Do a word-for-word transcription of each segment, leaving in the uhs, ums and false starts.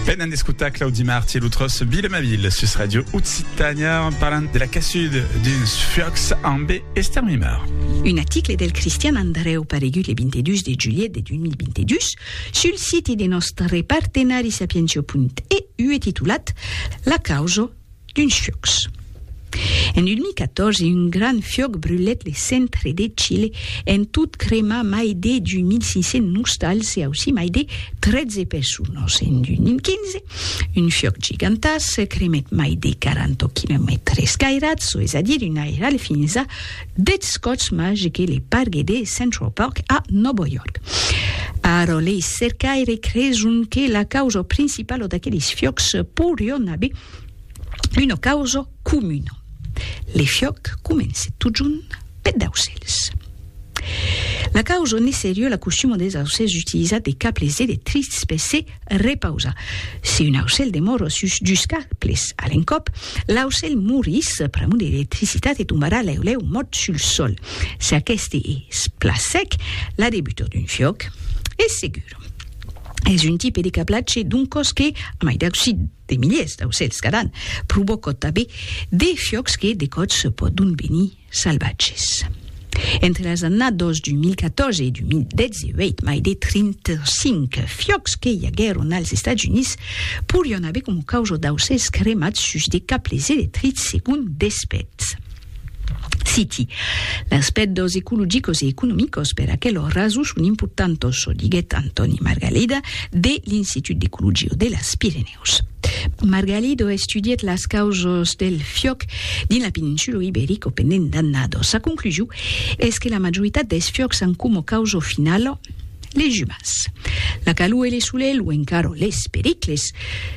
Ben an escuta Claudi Marti l'outros Bilemaville sus Radio Utsitania parlant de la cassure d'une fiox en B Esther Mimar. Un article del Cristian Andreu Paregut le vintidus de juillet de duemilavintidus sul site de nostre partenari sapientio punto e u è titulat La causa d'un fiox. En duemilaquatorze, un gran fioc brûlait le centre de Chile en tout crema mai de deux mille cinq cents nostals et aussi mai de treize personas. En duemilaquinze, un fioc gigantas cremet mai de quarante kilomètres cairats, c'est-à-dire un aéral fins a dez scots mai que le parc de Central Park a Nova York. Aro les cercaire cresun que la causa principale d'aqueles fiocs purion haver una causa comuna. Les fiocs comencent tot junt per d'aucels. La causa n'est sérieux la costume des aucels utilisat de caples et de tristes per se repausar. Si un aucel demora sus dus caples a l'encop, l'aucel moris pramunt d'electricitat et tombarà leu-leu mort sul sol. Si aquest és pla sec, la debuta d'un fioc és segura. És un type de cablatge d'un cos que, a mai d'aussi de milers d'aucels cada an, provoca també de fiocs que de cots poden venir salvatges. Entre les années deux mille quatorze et deux mille dix-huit, mai de trenta-cinc fiocs que hi hagueren als Estats Units podrien haver com a causa d'aucels cremats sus de caples electrics segons d'experts. Citi. L'aspectos ecológicos y económicos per aquellos rasos son importantes, diguet Antoni Margalida de l'Institut d'Ecologia de les Pirineus. Margalido ha estudiat les causes del fioc dins la península ibèrica pendent d'annados. Sa conclusió és que la majoritat dels fiocs han com a causa final les humans. La calor e le solel o encara les pericles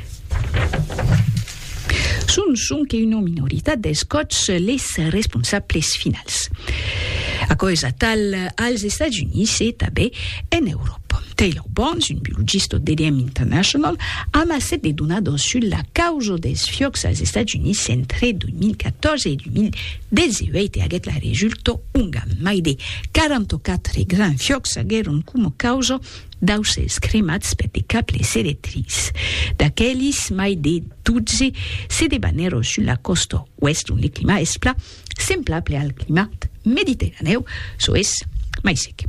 Sunt, sunt que una minoritat dels cots les responsables finals. A cosa tal als Estats Units e també en Europa. Taylor Burns, un biologista de D M International, ha amassat de donades sur la causa dels fiocs als Estats Units entre deux mille quatorze et deux mille dix-huit e haguet la resulta unga. Mai de quaranta-quatre grans fiocs hagueren com a causa d'aucels cremats per de caples electrics. D'aquells, mai de dotze se debaneren sur la costa oest, on el climat és pla, semblable al climat mediterraneu, so és mai sec.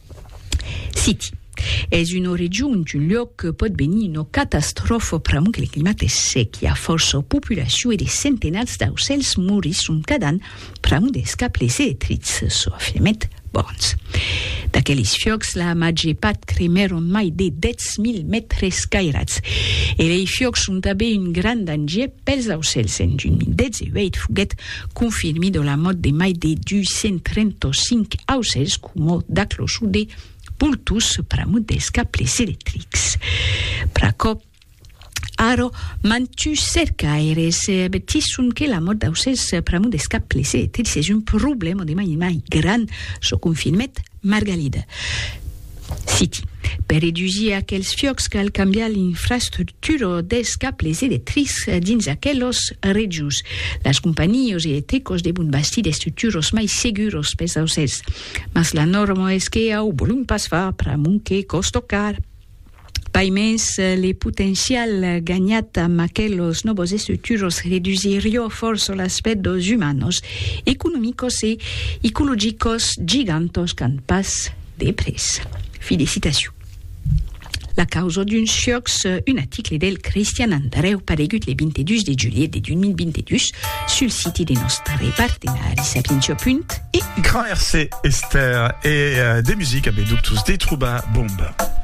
Citi. És una regió on un lloc pot venir una catàstrofe pramunt que el climat és sec. Hi ha força població i de centenars d'aucels morissent cada any pramunt dels caples electrics, so afirmet Burns. D'aquells fiocs, la major part cremeren mai de dez mil metres cairats. E els fiocs són també un gran danger pels aucels. En deux mille dix-huit foguet confirmada la mort de mai de deux cents trenta-cinc aucels com d'aclosu de pultus pramunt dels caples electrics. Pracop Aro, mantu cercaires betissun que la mort d'aucels pramunt dels caples electrics és un problema de mai mai gran, so confirmet Margalida. Citi. Per reduir aquells fiocs cal canviar l'infraestructura dels caples electrics dins aquellos regions. Les companyies elèctricos deuen bastir estructures mai segures pels aucels. Mas la norma és que ho volem pas fer pramunt que costa car. Paimens, le potencial gagnat amb aquellos novos estructuras reduciria força l'aspectos humanos, económicos e ecológicos gigantos can pas de pres. Fi de citation. La causa d'uns fiocs, un article del Cristian Andreu paregut le vintidus de juillet de duemilavintidus sul site de nostre partenari sapientio punto e Grand R C Esther et euh, des musiques avec tous des trouba bombes.